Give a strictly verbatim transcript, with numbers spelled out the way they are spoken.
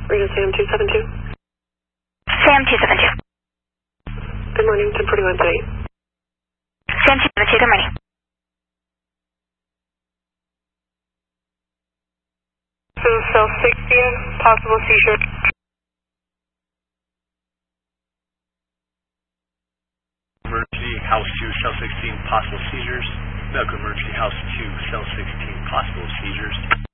Radio Sam two seven two. Sam two seven two. Good morning, ten forty-one three. Sam two seven two, good morning. So cell sixteen, possible seizure. Emergency House two, cell sixteen, possible seizures. Medical emergency House two, cell sixteen, possible seizures.